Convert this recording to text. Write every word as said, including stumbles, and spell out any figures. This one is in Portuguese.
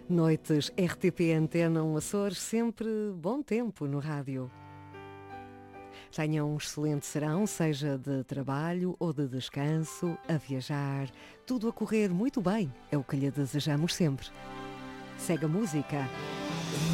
Noites R T P Antena um Açores, sempre bom tempo no rádio. Tenham um excelente serão, seja de trabalho ou de descanso, a viajar, tudo a correr muito bem, é o que lhe desejamos sempre. Segue a música.